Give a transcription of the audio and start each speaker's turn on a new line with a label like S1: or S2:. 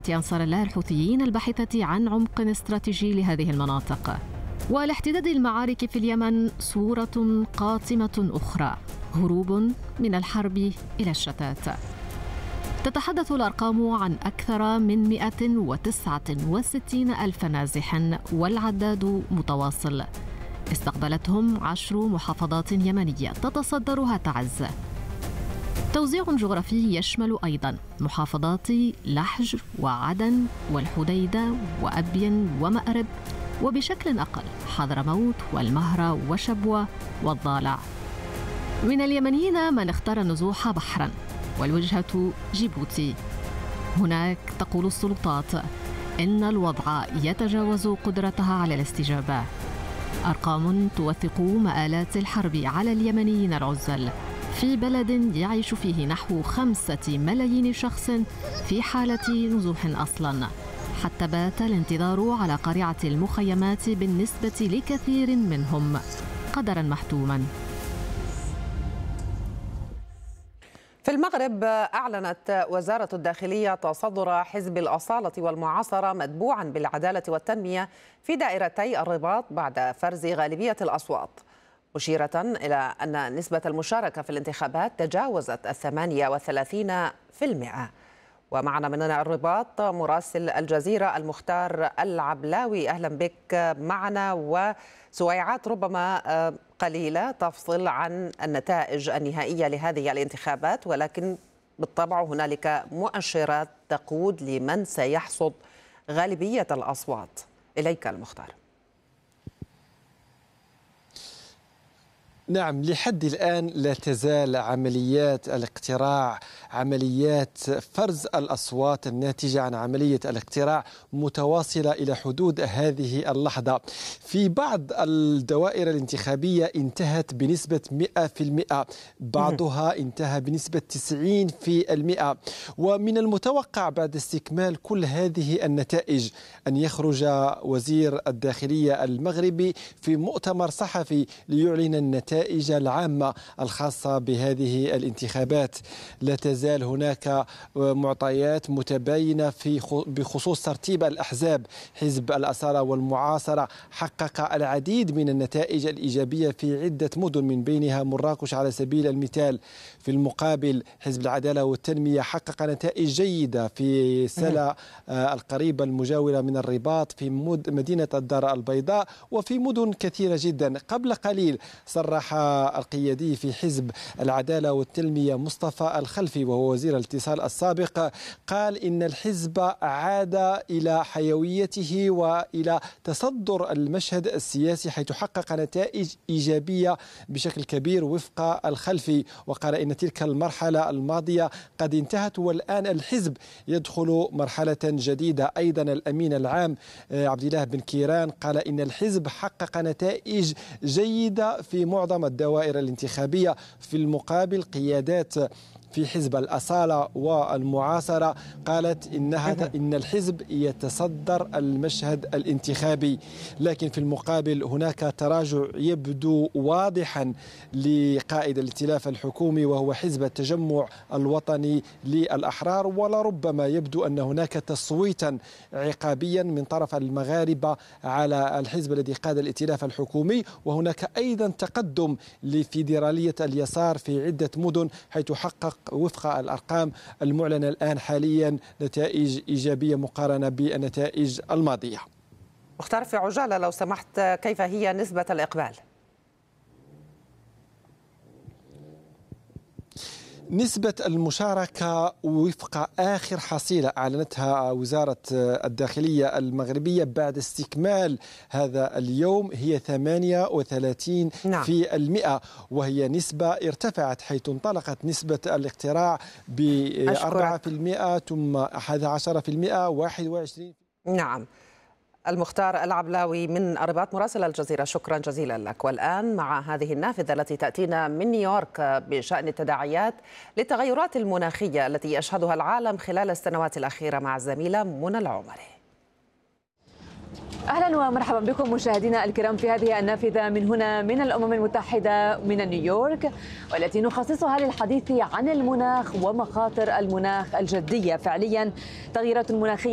S1: أنصار الله الحوثيين الباحثة عن عمق استراتيجي لهذه المناطق. ولاحتداد المعارك في اليمن صورة قاتمة أخرى، هروب من الحرب إلى الشتات. تتحدث الأرقام عن أكثر من 169 ألف نازح، والعداد متواصل. استقبلتهم 10 محافظات يمنية تتصدرها تعز. توزيع جغرافي يشمل أيضاً محافظات لحج وعدن والحديدة وأبين ومأرب، وبشكل أقل حضرموت والمهرة وشبوة والضالع. من اليمنيين من اختار النزوح بحراً، والوجهة جيبوتي. هناك تقول السلطات إن الوضع يتجاوز قدرتها على الاستجابة. أرقام توثق مآلات الحرب على اليمنيين العزل في بلد يعيش فيه نحو 5 ملايين شخص في حالة نزوح أصلاً، حتى بات الانتظار على قارعة المخيمات بالنسبة لكثير منهم قدراً محتوماً.
S2: في المغرب أعلنت وزارة الداخلية تصدر حزب الأصالة والمعاصرة متبوعاً بالعدالة والتنمية في دائرتي الرباط بعد فرز غالبية الأصوات، مشيرة إلى أن نسبة المشاركة في الانتخابات تجاوزت 38%. ومعنا من الرباط مراسل الجزيرة المختار العبلاوي. أهلا بك معنا، وسويعات ربما قليلة تفصل عن النتائج النهائية لهذه الانتخابات، ولكن بالطبع هنالك مؤشرات تقود لمن سيحصد غالبية الأصوات. إليك المختار.
S3: نعم، لحد الآن لا تزال عمليات الاقتراع، عمليات فرز الأصوات الناتجة عن عملية الاقتراع متواصلة إلى حدود هذه اللحظة. في بعض الدوائر الانتخابية انتهت بنسبة 100%، بعضها انتهى بنسبة 90%. ومن المتوقع بعد استكمال كل هذه النتائج أن يخرج وزير الداخلية المغربي في مؤتمر صحفي ليعلن النتائج العامة الخاصة بهذه الانتخابات. لا تزال هناك معطيات متباينة بخصوص ترتيب الأحزاب. حزب الأصالة والمعاصرة حقق العديد من النتائج الإيجابية في عدة مدن، من بينها مراكش على سبيل المثال. في المقابل حزب العدالة والتنمية حقق نتائج جيدة في سلا القريبة المجاورة من الرباط، في مدينة الدار البيضاء، وفي مدن كثيرة جدا. قبل قليل صرح القيادي في حزب العدالة والتنمية مصطفى الخلفي، وهو وزير الاتصال السابق، قال إن الحزب عاد إلى حيويته وإلى تصدر المشهد السياسي، حيث حقق نتائج إيجابية بشكل كبير وفق الخلفي. وقال إن تلك المرحلة الماضية قد انتهت، والآن الحزب يدخل مرحلة جديدة. أيضا الأمين العام عبد الله بن كيران قال إن الحزب حقق نتائج جيدة في معظم الدوائر الانتخابية. في المقابل قيادات في حزب الأصالة والمعاصرة قالت إن الحزب يتصدر المشهد الانتخابي، لكن في المقابل هناك تراجع يبدو واضحا لقائد الائتلاف الحكومي، وهو حزب التجمع الوطني للأحرار. ولربما يبدو أن هناك تصويتا عقابيا من طرف المغاربة على الحزب الذي قاد الائتلاف الحكومي. وهناك أيضا تقدم لفيدرالية اليسار في عدة مدن، حيث حقق وفق الأرقام المعلنة الآن حاليا نتائج إيجابية مقارنة بالنتائج الماضية.
S2: مختار، في عجالة لو سمحت، كيف هي نسبة الإقبال؟
S3: نسبة المشاركة وفق آخر حصيلة أعلنتها وزارة الداخلية المغربية بعد استكمال هذا اليوم هي 38%. وهي نسبة ارتفعت، حيث انطلقت نسبة الاقتراع ب4%، ثم 11%، 21%.
S2: نعم. المختار العبلاوي من الرباط مراسل الجزيرة، شكرا جزيلا لك. والآن مع هذه النافذة التي تأتينا من نيويورك بشأن التداعيات للتغيرات المناخية التي يشهدها العالم خلال السنوات الأخيرة مع الزميلة منى العمري.
S4: أهلا ومرحبا بكم مشاهدينا الكرام في هذه النافذة من هنا من الأمم المتحدة من نيويورك، والتي نخصصها للحديث عن المناخ ومخاطر المناخ الجدية. فعليا تغييرات مناخية